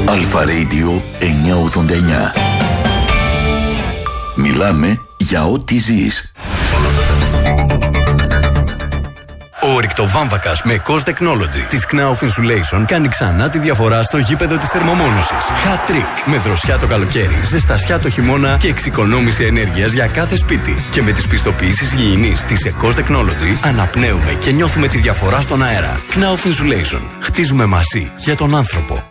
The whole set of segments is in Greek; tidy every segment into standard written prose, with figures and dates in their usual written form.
Αλφα Radio 989. Μιλάμε για ό,τι ζεις. Ο ορυκτοβάμβακας με Cos Technology της Knauf Insulation κάνει ξανά τη διαφορά στο γήπεδο της θερμομόνωσης. Hat trick με δροσιά το καλοκαίρι, ζεστασιά το χειμώνα και εξοικονόμηση ενέργειας για κάθε σπίτι. Και με τις πιστοποιήσεις υγιεινής της Cos Technology αναπνέουμε και νιώθουμε τη διαφορά στον αέρα. Knauf Insulation. Χτίζουμε μαζί για τον άνθρωπο.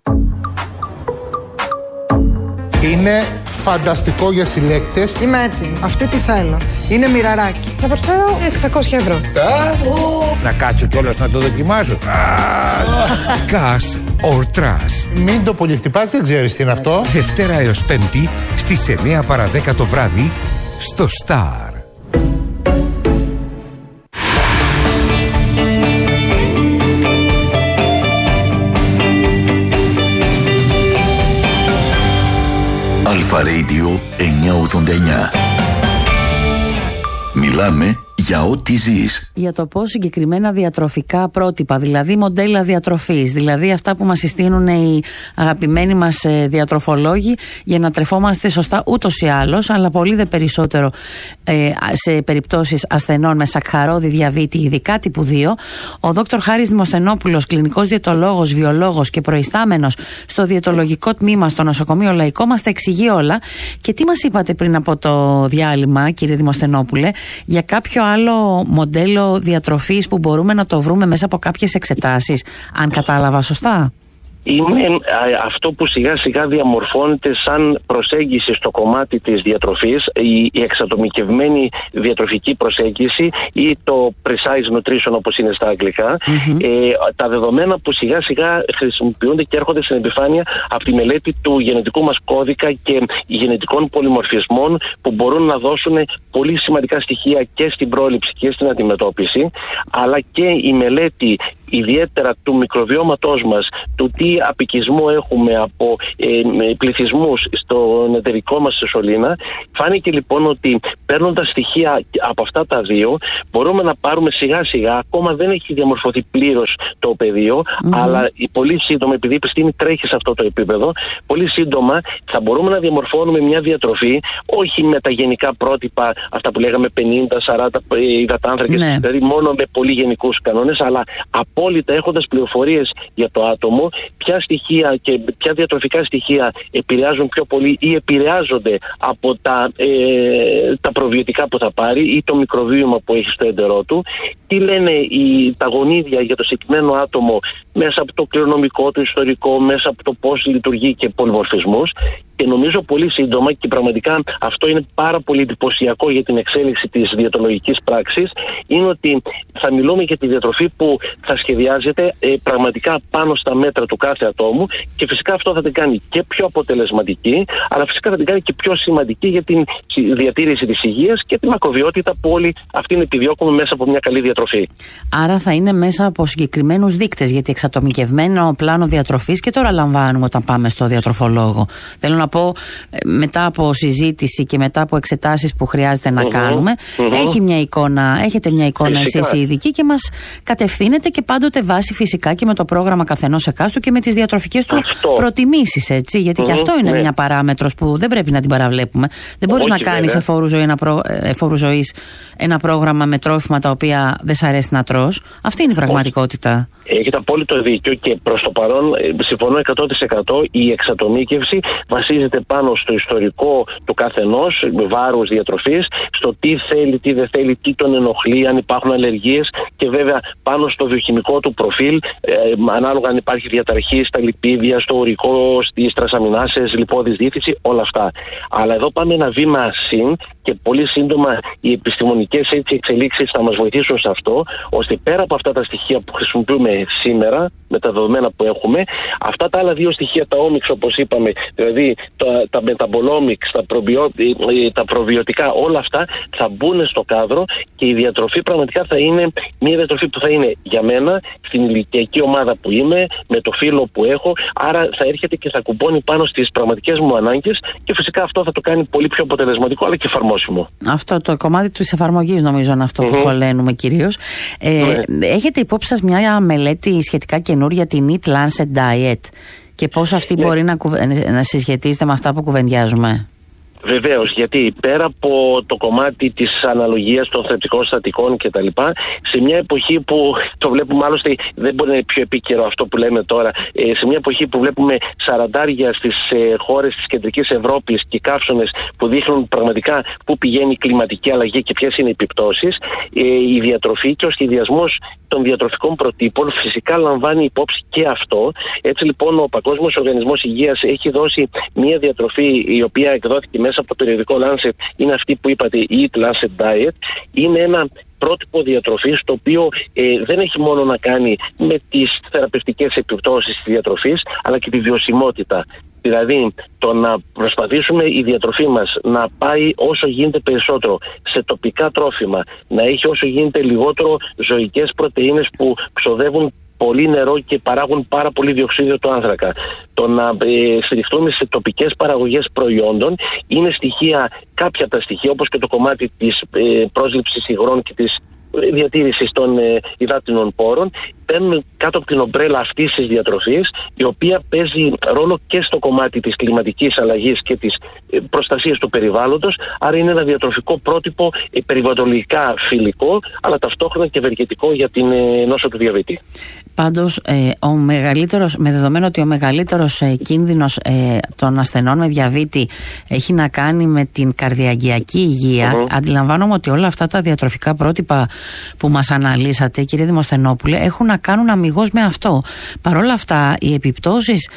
Είναι φανταστικό για συλλέκτες. Είμαι έτοιμη. Αυτή τι θέλω. Είναι μοιραράκι. Θα προσφέρω 600 ευρώ. Να κάτσω κιόλας να το δοκιμάσω. Cash or Trash. Μην το πολυχτυπάς, δεν ξέρεις τι είναι αυτό. Δευτέρα έως Πέμπτη στις 9 παρά 10 το βράδυ στο Star. Αλφα Radio 989. Μιλάμε για ό,τι ζεις. Για το πώς συγκεκριμένα διατροφικά πρότυπα, δηλαδή μοντέλα διατροφής, δηλαδή αυτά που μας συστήνουν οι αγαπημένοι μας διατροφολόγοι για να τρεφόμαστε σωστά ούτως ή άλλως, αλλά πολύ δε περισσότερο σε περιπτώσεις ασθενών με σακχαρώδη διαβήτη, ειδικά τύπου 2. Ο Δόκτωρ Χάρης Δημοσθενόπουλος, κλινικός διαιτολόγος, βιολόγος και προϊστάμενος στο διαιτολογικό τμήμα στο νοσοκομείο Λαϊκό, μας τα εξηγεί όλα. Και τι μας είπατε πριν από το διάλειμμα, κύριε Δημοσθενόπουλε, για κάποιο άλλο μοντέλο διατροφής που μπορούμε να το βρούμε μέσα από κάποιες εξετάσεις, αν κατάλαβα σωστά? Είναι αυτό που σιγά σιγά διαμορφώνεται σαν προσέγγιση στο κομμάτι της διατροφής, η εξατομικευμένη διατροφική προσέγγιση ή το precise nutrition όπως είναι στα αγγλικά. Τα δεδομένα που σιγά σιγά χρησιμοποιούνται και έρχονται στην επιφάνεια από τη μελέτη του γενετικού μας κώδικα και γενετικών πολυμορφισμών που μπορούν να δώσουν πολύ σημαντικά στοιχεία και στην πρόληψη και στην αντιμετώπιση, αλλά και η μελέτη ιδιαίτερα του μικροβιώματός μας, του τι απικισμό έχουμε από πληθυσμούς στον εταιρικό μας σωλήνα. Φάνηκε λοιπόν ότι παίρνοντας στοιχεία από αυτά τα δύο μπορούμε να πάρουμε σιγά σιγά, ακόμα δεν έχει διαμορφωθεί πλήρως το πεδίο, αλλά πολύ σύντομα, επειδή η επιστήμη τρέχει σε αυτό το επίπεδο, πολύ σύντομα θα μπορούμε να διαμορφώνουμε μια διατροφή, όχι με τα γενικά πρότυπα, αυτά που λέγαμε 50-40 υδατάνθρακες, δηλαδή μόνο με πολύ γενικούς κανόνες, αλλά απόλυτα έχοντας πληροφορίες για το άτομο, ποια στοιχεία και ποια διατροφικά στοιχεία επηρεάζουν πιο πολύ ή επηρεάζονται από τα προβιωτικά που θα πάρει ή το μικροβίωμα που έχει στο έντερό του, τι λένε τα γονίδια για το συγκεκριμένο άτομο μέσα από το κληρονομικό του ιστορικό, μέσα από το πώς λειτουργεί και πολυμορφισμούς. Και νομίζω πολύ σύντομα, και πραγματικά αυτό είναι πάρα πολύ εντυπωσιακό για την εξέλιξη της διαιτολογικής πράξης, είναι ότι θα μιλούμε για τη διατροφή που θα σχεδιάζεται πραγματικά πάνω στα μέτρα του κάθε ατόμου, και φυσικά αυτό θα την κάνει και πιο αποτελεσματική, αλλά φυσικά θα την κάνει και πιο σημαντική για την διατήρηση της υγείας και την μακροβιότητα που όλοι αυτήν επιδιώκουμε μέσα από μια καλή διατροφή. Άρα θα είναι μέσα από συγκεκριμένους δείκτες, γιατί εξατομικευμένο πλάνο διατροφής και τώρα λαμβάνουμε όταν πάμε στο διατροφολόγο. Θέλω να πω, μετά από συζήτηση και μετά από εξετάσεις που χρειάζεται να κάνουμε, έχετε μια εικόνα εσείς οι ειδικοί και μας κατευθύνετε, και πάντοτε βάσει φυσικά και με το πρόγραμμα καθενός εκάστου και με τις διατροφικές του προτιμήσεις, έτσι, γιατί και αυτό είναι μια παράμετρος που δεν πρέπει να την παραβλέπουμε. Δεν μπορείς να κάνεις εφόρου ζωής ένα πρόγραμμα με τρόφιμα τα οποία δεν σ' αρέσει να τρως. Αυτή είναι η πραγματικότητα. Έχετε απόλυτο δίκιο, και προς το παρόν συμφωνώ 100%. Η εξατομίκευση βασίζεται πάνω στο ιστορικό του καθενός, βάρους διατροφής, στο τι θέλει, τι δεν θέλει, τι τον ενοχλεί, αν υπάρχουν αλλεργίες, και βέβαια πάνω στο βιοχημικό του προφίλ, ανάλογα αν υπάρχει διαταραχή στα λιπίδια, στο ουρικό, στις τρασαμινάσες, λιπώδης διήθηση, όλα αυτά. Αλλά εδώ πάμε ένα βήμα συν, και πολύ σύντομα οι επιστημονικές εξελίξεις θα μας βοηθήσουν σε αυτό, ώστε πέρα από αυτά τα στοιχεία που χρησιμοποιούμε σήμερα, με τα δεδομένα που έχουμε, αυτά τα άλλα δύο στοιχεία, τα όμιξ όπως είπαμε, δηλαδή τα μεταμπολόμιξ, τα προβιωτικά, όλα αυτά θα μπουν στο κάδρο, και η διατροφή πραγματικά θα είναι μια διατροφή που θα είναι για μένα, στην ηλικιακή ομάδα που είμαι, με το φύλο που έχω, άρα θα έρχεται και θα κουμπώνει πάνω στις πραγματικές μου ανάγκες, και φυσικά αυτό θα το κάνει πολύ πιο αποτελεσματικό αλλά και εφαρμόσιμο. Αυτό το κομμάτι της εφαρμογής νομίζω είναι αυτό που χωλένουμε κυρίως. Έχετε υπόψη σας μια μελέτη σχετικά καινούρια, την Eat Lancet Diet, Και πώς αυτή μπορεί να συσχετίζεται με αυτά που κουβεντιάζουμε? Βεβαίως, γιατί πέρα από το κομμάτι της αναλογίας των θρεπτικών συστατικών κτλ., σε μια εποχή που το βλέπουμε, άλλωστε δεν μπορεί να είναι πιο επίκαιρο αυτό που λέμε τώρα, σε μια εποχή που βλέπουμε σαραντάρια στις χώρες της κεντρικής Ευρώπης και καύσωνες που δείχνουν πραγματικά πού πηγαίνει η κλιματική αλλαγή και ποιες είναι οι επιπτώσεις, η διατροφή και ο σχεδιασμός των διατροφικών προτύπων φυσικά λαμβάνει υπόψη και αυτό. Έτσι λοιπόν ο Παγκόσμιος Οργανισμός Υγείας έχει δώσει μια διατροφή η οποία εκδόθηκε μέσα από το περιοδικό Lancet, είναι αυτή που είπατε, Eat Lancet Diet. Είναι ένα πρότυπο διατροφής το οποίο δεν έχει μόνο να κάνει με τις θεραπευτικές επιπτώσεις της διατροφής, αλλά και τη βιωσιμότητα. Δηλαδή το να προσπαθήσουμε η διατροφή μας να πάει όσο γίνεται περισσότερο σε τοπικά τρόφιμα, να έχει όσο γίνεται λιγότερο ζωικές πρωτεΐνες που ξοδεύουν πολύ νερό και παράγουν πάρα πολύ διοξείδιο του άνθρακα. Το να στηριχτούμε σε τοπικές παραγωγές προϊόντων είναι στοιχεία, κάποια από τα στοιχεία, όπως και το κομμάτι της πρόσληψης υγρών και της διατήρησης των υδάτινων πόρων, παίρνουν κάτω από την ομπρέλα αυτής της διατροφής, η οποία παίζει ρόλο και στο κομμάτι της κλιματικής αλλαγής και της προστασίας του περιβάλλοντος. Άρα είναι ένα διατροφικό πρότυπο περιβαλλοντικά φιλικό, αλλά ταυτόχρονα και ευεργετικό για την νόσο του διαβήτη. Πάντως, με δεδομένο ότι ο μεγαλύτερος κίνδυνος των ασθενών με διαβήτη έχει να κάνει με την καρδιαγγειακή υγεία, αντιλαμβάνομαι ότι όλα αυτά τα διατροφικά πρότυπα που μας αναλύσατε, κύριε Δημοσθενόπουλε, έχουν να κάνουν αμιγώς με αυτό. Παρ' όλα αυτά, οι επιπτώσεις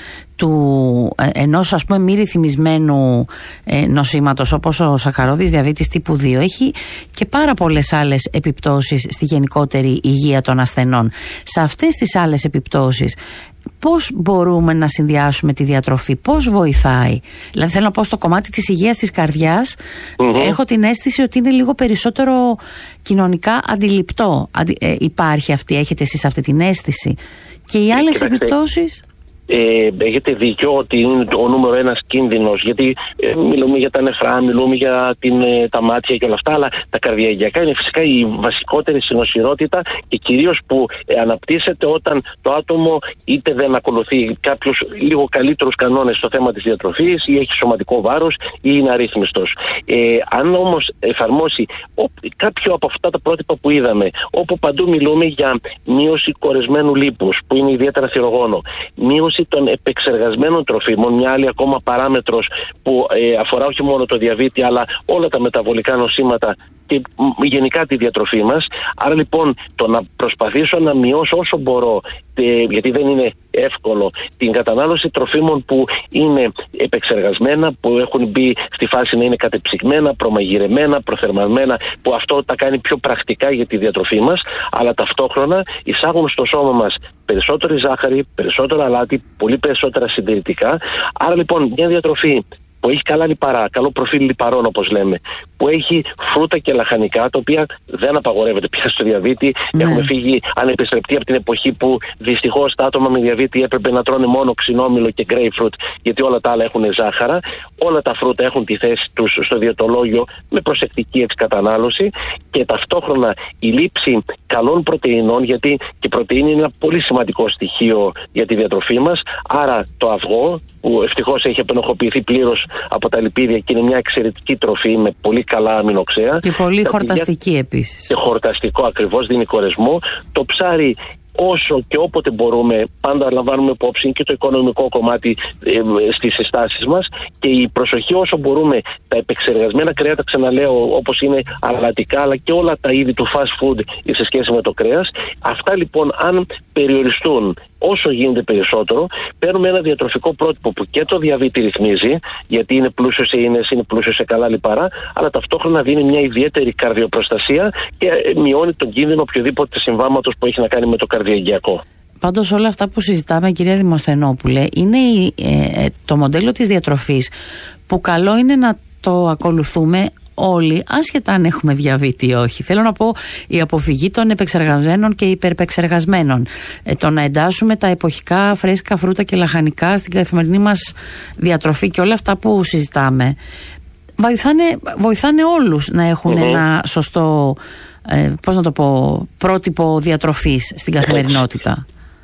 ενός ας πούμε μη ρυθμισμένου νοσήματος όπως ο σακαρώδης διαβήτης τύπου 2 έχει και πάρα πολλές άλλες επιπτώσεις στη γενικότερη υγεία των ασθενών. Σε αυτές τις άλλες επιπτώσεις πώς μπορούμε να συνδυάσουμε τη διατροφή, πώς βοηθάει? Δηλαδή θέλω να πω στο κομμάτι της υγείας της καρδιάς, έχω την αίσθηση ότι είναι λίγο περισσότερο κοινωνικά αντιληπτό. Υπάρχει αυτή, έχετε εσείς αυτή την αίσθηση? Και οι άλλες επιπτώσεις? Έχετε δίκιο ότι είναι ο νούμερο ένας κίνδυνος, γιατί μιλούμε για τα νεφρά, μιλούμε για τα μάτια και όλα αυτά, αλλά τα καρδιαγγειακά είναι φυσικά η βασικότερη συνοσηρότητα και κυρίως που αναπτύσσεται όταν το άτομο είτε δεν ακολουθεί κάποιους λίγο καλύτερους κανόνες στο θέμα της διατροφής ή έχει σωματικό βάρος ή είναι αρρύθμιστος. Αν όμως εφαρμόσει κάποιο από αυτά τα πρότυπα που είδαμε, όπου παντού μιλούμε για μείωση κορεσμένου λίπους, που είναι ιδιαίτερα θυρογόνο, μείωση των επεξεργασμένων τροφίμων, μια άλλη ακόμα παράμετρος που αφορά όχι μόνο το διαβήτη αλλά όλα τα μεταβολικά νοσήματα και γενικά τη διατροφή μας. Άρα λοιπόν το να προσπαθήσω να μειώσω όσο μπορώ, γιατί δεν είναι εύκολο, την κατανάλωση τροφίμων που είναι επεξεργασμένα, που έχουν μπει στη φάση να είναι κατεψυγμένα, προμαγειρεμένα, προθερμανμένα, που αυτό τα κάνει πιο πρακτικά για τη διατροφή μας, αλλά ταυτόχρονα εισάγουν στο σώμα μας περισσότερη ζάχαρη, περισσότερο αλάτι, πολύ περισσότερα συντηρητικά. Άρα λοιπόν μια διατροφή που έχει καλά λιπαρά, καλό προφίλ λιπαρών όπως λέμε, που έχει φρούτα και λαχανικά, τα οποία δεν απαγορεύεται πια στο διαβήτη. Έχουμε φύγει ανεπιστρεπτή από την εποχή που δυστυχώς τα άτομα με διαβήτη έπρεπε να τρώνε μόνο ξινόμηλο και grapefruit, γιατί όλα τα άλλα έχουν ζάχαρα. Όλα τα φρούτα έχουν τη θέση τους στο διαιτολόγιο με προσεκτική έτσι κατανάλωση και ταυτόχρονα η λήψη καλών πρωτεϊνών, γιατί και η πρωτεΐνη είναι ένα πολύ σημαντικό στοιχείο για τη διατροφή μας. Άρα το αυγό, που ευτυχώς έχει απενοχοποιηθεί πλήρως από τα λιπίδια και είναι μια εξαιρετική τροφή με πολύ καλά αμινοξέα. Και πολύ χορταστική επίσης. Και χορταστικό ακριβώς, δίνει κορεσμό. Το ψάρι, όσο και όποτε μπορούμε, πάντα λαμβάνουμε υπόψη και το οικονομικό κομμάτι στις συστάσεις μας και η προσοχή όσο μπορούμε τα επεξεργασμένα κρέατα, ξαναλέω, όπως είναι αλατικά αλλά και όλα τα είδη του fast food σε σχέση με το κρέας. Αυτά λοιπόν αν περιοριστούν όσο γίνεται περισσότερο, παίρνουμε ένα διατροφικό πρότυπο που και το διαβήτη ρυθμίζει, γιατί είναι πλούσιο σε ίνες, είναι πλούσιο σε καλά λιπαρά, αλλά ταυτόχρονα δίνει μια ιδιαίτερη καρδιοπροστασία και μειώνει τον κίνδυνο οποιοδήποτε συμβάματος που έχει να κάνει με το καρδιαγγειακό. Πάντως όλα αυτά που συζητάμε, κυρία Δημοσθενόπουλε, είναι το μοντέλο της διατροφής που καλό είναι να το ακολουθούμε όλοι, άσχετα αν έχουμε διαβήτη ή όχι. Θέλω να πω η αποφυγή των επεξεργασμένων και υπερπεξεργασμένων. Το να εντάσσουμε τα εποχικά φρέσκα φρούτα και λαχανικά στην καθημερινή μας διατροφή και όλα αυτά που συζητάμε βοηθάνε όλους να έχουν ένα σωστό πρότυπο διατροφής στην καθημερινότητα.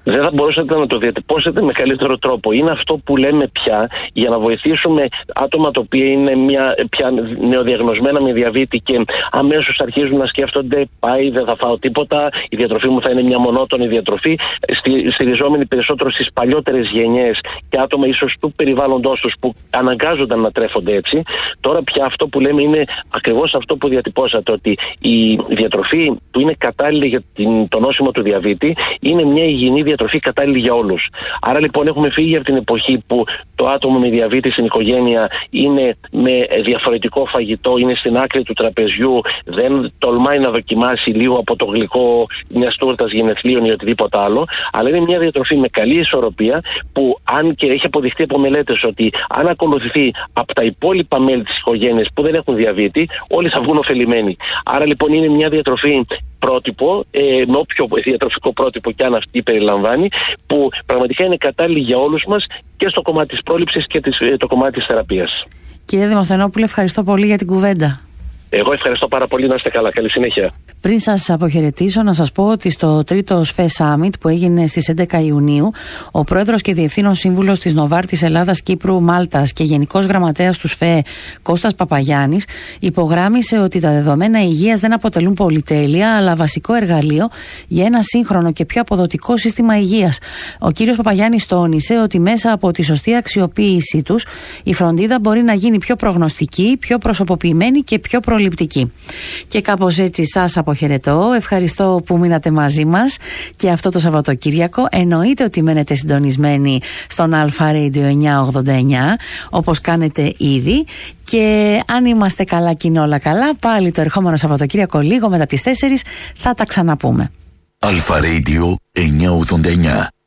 δεν θα μπορούσατε να το διατυπώσετε με καλύτερο τρόπο. Είναι αυτό που λέμε πια για να βοηθήσουμε άτομα τα οποία είναι πια νεοδιαγνωσμένα με διαβήτη και αμέσως αρχίζουν να σκέφτονται πάει, δεν θα φάω τίποτα, η διατροφή μου θα είναι μια μονότονη διατροφή, στηριζόμενη περισσότερο στις παλιότερες γενιές και άτομα ίσως του περιβάλλοντος τους που αναγκάζονταν να τρέφονται έτσι. Τώρα πια αυτό που λέμε είναι ακριβώς αυτό που διατυπώσατε, ότι η διατροφή που είναι κατάλληλη για το νόσημο του διαβήτη είναι μια υγιεινή διατροφή κατάλληλη για όλους. Άρα λοιπόν έχουμε φύγει από την εποχή που το άτομο με διαβήτη στην οικογένεια είναι με διαφορετικό φαγητό, είναι στην άκρη του τραπεζιού, δεν τολμάει να δοκιμάσει λίγο από το γλυκό μιας τούρτας γενεθλίων ή οτιδήποτε άλλο, αλλά είναι μια διατροφή με καλή ισορροπία που, αν και έχει αποδειχτεί από μελέτες ότι αν ακολουθηθεί από τα υπόλοιπα μέλη της οικογένειας που δεν έχουν διαβήτη, όλοι θα βγουν ωφελημένοι. Άρα λοιπόν είναι μια διατροφή πρότυπο, με όποιο διατροφικό πρότυπο και αν αυτή περιλαμβάνει, που πραγματικά είναι κατάλληλη για όλους μας και στο κομμάτι της πρόληψης και το κομμάτι της θεραπείας. Κύριε Δημοσθενόπουλε, ευχαριστώ πολύ για την κουβέντα. Εγώ ευχαριστώ πάρα πολύ, να είστε καλά. Καλή συνέχεια. Πριν σας αποχαιρετήσω, να σας πω ότι στο τρίτο ΣΦΕ Summit που έγινε στις 11 Ιουνίου, ο πρόεδρος και διευθύνων σύμβουλος της Νοβάρτης Ελλάδας, Κύπρου, Μάλτας και γενικός γραμματέας του ΣΦΕ, Κώστας Παπαγιάννης, υπογράμμισε ότι τα δεδομένα υγείας δεν αποτελούν πολυτέλεια, αλλά βασικό εργαλείο για ένα σύγχρονο και πιο αποδοτικό σύστημα υγείας. Ο κύριος Παπαγιάννης τόνισε ότι μέσα από τη σωστή αξιοποίησή τους, η φροντίδα μπορεί να γίνει πιο προγνωστική, πιο προσωποποιημένη και πιο προληπτική. Και κάπως έτσι σας αποχαιρετώ. Ευχαριστώ που μείνατε μαζί μας και αυτό το Σαββατοκύριακο. Εννοείται ότι μένετε συντονισμένοι στον Αλφα Radio 989, όπως κάνετε ήδη. Και αν είμαστε καλά και είναι όλα καλά, πάλι το ερχόμενο Σαββατοκύριακο λίγο μετά τις 4 θα τα ξαναπούμε. Αλφα Radio 989.